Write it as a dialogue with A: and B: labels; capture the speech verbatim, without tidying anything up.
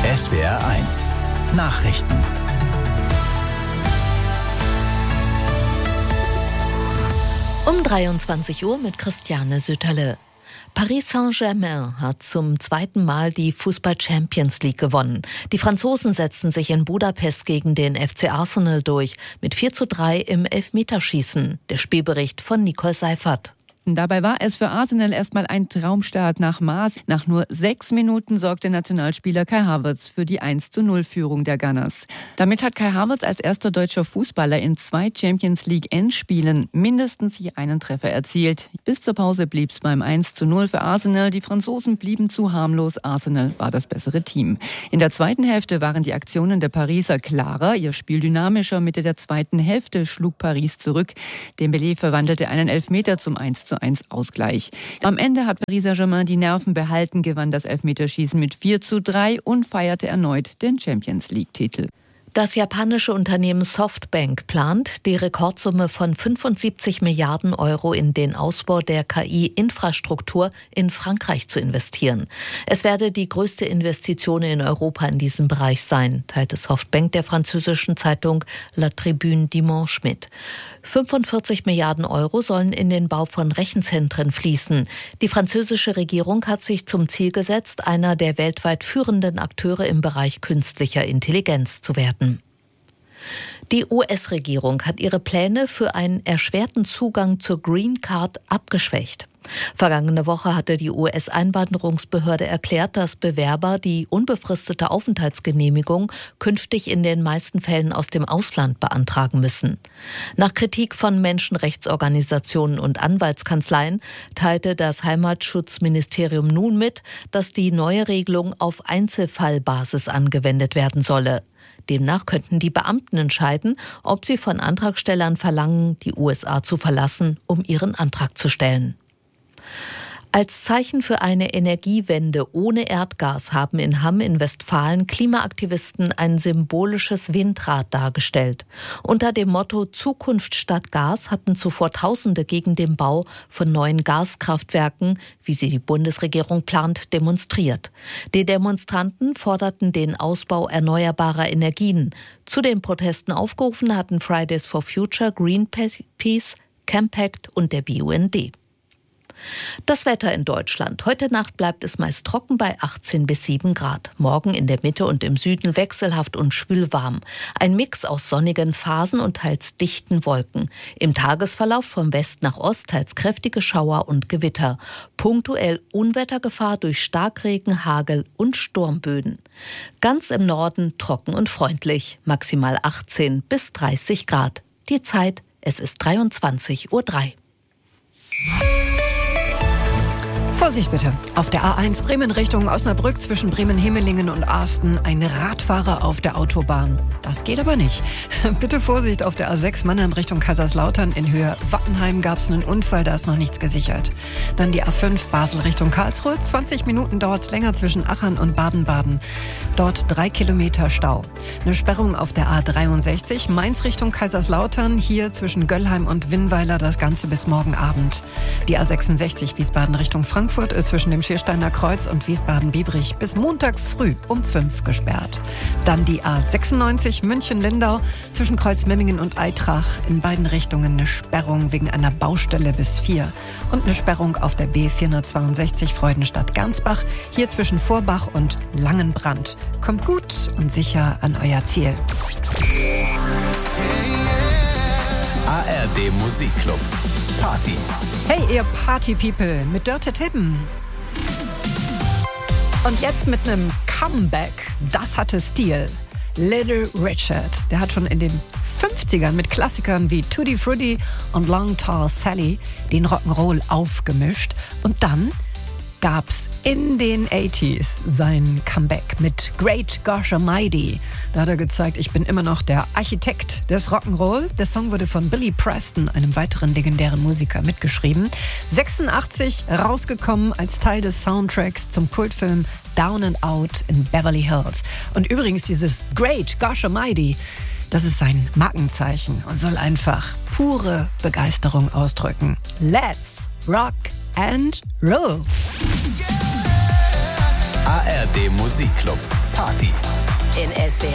A: S W R eins Nachrichten.
B: Um dreiundzwanzig Uhr mit Christiane Sütterle. Paris Saint-Germain hat zum zweiten Mal die Fußball-Champions League gewonnen. Die Franzosen setzten sich in Budapest gegen den F C Arsenal durch, mit vier zu drei im Elfmeterschießen. Der Spielbericht von Nicole Seifert.
C: Dabei war es für Arsenal erstmal ein Traumstart nach Maß. Nach nur sechs Minuten sorgte Nationalspieler Kai Havertz für die eins zu null Führung der Gunners. Damit hat Kai Havertz als erster deutscher Fußballer in zwei Champions League Endspielen mindestens je einen Treffer erzielt. Bis zur Pause blieb es beim eins zu null für Arsenal. Die Franzosen blieben zu harmlos. Arsenal war das bessere Team. In der zweiten Hälfte waren die Aktionen der Pariser klarer, ihr Spiel dynamischer. Mitte der zweiten Hälfte schlug Paris zurück. Dembélé verwandelte einen Elfmeter zum eins zu eins Ausgleich. Am Ende hat Paris Saint-Germain die Nerven behalten, gewann das Elfmeterschießen mit vier zu drei und feierte erneut den Champions League-Titel.
B: Das japanische Unternehmen Softbank plant, die Rekordsumme von fünfundsiebzig Milliarden Euro in den Ausbau der K I-Infrastruktur in Frankreich zu investieren. Es werde die größte Investition in Europa in diesem Bereich sein, teilte Softbank der französischen Zeitung La Tribune Dimanche mit. fünfundvierzig Milliarden Euro sollen in den Bau von Rechenzentren fließen. Die französische Regierung hat sich zum Ziel gesetzt, einer der weltweit führenden Akteure im Bereich künstlicher Intelligenz zu werden. Die U S-Regierung hat ihre Pläne für einen erschwerten Zugang zur Green Card abgeschwächt. Vergangene Woche hatte die U S-Einwanderungsbehörde erklärt, dass Bewerber die unbefristete Aufenthaltsgenehmigung künftig in den meisten Fällen aus dem Ausland beantragen müssen. Nach Kritik von Menschenrechtsorganisationen und Anwaltskanzleien teilte das Heimatschutzministerium nun mit, dass die neue Regelung auf Einzelfallbasis angewendet werden solle. Demnach könnten die Beamten entscheiden, ob sie von Antragstellern verlangen, die U S A zu verlassen, um ihren Antrag zu stellen. Als Zeichen für eine Energiewende ohne Erdgas haben in Hamm in Westfalen Klimaaktivisten ein symbolisches Windrad dargestellt. Unter dem Motto Zukunft statt Gas hatten zuvor Tausende gegen den Bau von neuen Gaskraftwerken, wie sie die Bundesregierung plant, demonstriert. Die Demonstranten forderten den Ausbau erneuerbarer Energien. Zu den Protesten aufgerufen hatten Fridays for Future, Greenpeace, Campact und der B U N D. Das Wetter in Deutschland. Heute Nacht bleibt es meist trocken bei achtzehn bis sieben Grad. Morgen in der Mitte und im Süden wechselhaft und schwülwarm. Ein Mix aus sonnigen Phasen und teils dichten Wolken. Im Tagesverlauf von West nach Ost teils kräftige Schauer und Gewitter. Punktuell Unwettergefahr durch Starkregen, Hagel und Sturmböen. Ganz im Norden trocken und freundlich. Maximal achtzehn bis dreißig Grad. Die Zeit, es ist dreiundzwanzig Uhr drei.
D: Vorsicht bitte. Auf der A eins Bremen Richtung Osnabrück zwischen Bremen-Hemelingen und Arsten ein Radfahrer auf der Autobahn. Das geht aber nicht. Bitte Vorsicht auf der A sechs Mannheim Richtung Kaiserslautern in Höhe Wattenheim gab es einen Unfall, da ist noch nichts gesichert. Dann die A fünf Basel Richtung Karlsruhe. zwanzig Minuten dauert es länger zwischen Achern und Baden-Baden. Dort drei Kilometer Stau. Eine Sperrung auf der A dreiundsechzig Mainz Richtung Kaiserslautern. Hier zwischen Göllheim und Winnweiler das Ganze bis morgen Abend. Die A sechsundsechzig Wiesbaden Richtung Frankfurt ist zwischen dem Schiersteiner Kreuz und Wiesbaden-Biebrich bis Montag früh um fünf gesperrt. Dann die A sechsundneunzig München-Lindau zwischen Kreuzmemmingen und Eitrach. In beiden Richtungen eine Sperrung wegen einer Baustelle bis vier. Und eine Sperrung auf der B vierhundertzweiundsechzig Freudenstadt-Gansbach. Hier zwischen Vorbach und Langenbrand. Kommt gut und sicher an euer Ziel.
A: A R D Musikclub. Party.
D: Hey, ihr Party-People mit Dörte Tippen. Und jetzt mit einem Comeback. Das hatte Stil. Little Richard. Der hat schon in den fünfzigern mit Klassikern wie Tutti Frutti und Long Tall Sally den Rock'n'Roll aufgemischt. Und dann gab's in den achtziger sein Comeback mit Great Gosh Almighty. Da hat er gezeigt, ich bin immer noch der Architekt des Rock'n'Roll. Der Song wurde von Billy Preston, einem weiteren legendären Musiker, mitgeschrieben. sechsundachtzig rausgekommen als Teil des Soundtracks zum Kultfilm Down and Out in Beverly Hills. Und übrigens dieses Great Gosh Almighty, das ist sein Markenzeichen und soll einfach pure Begeisterung ausdrücken. Let's rock and roll.
A: A R D Musikclub. Party. Party.
E: In S W